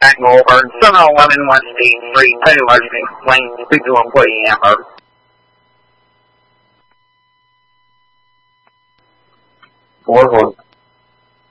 over, and somehow 11 West State Street, I do largely explain to employee Amber. Forward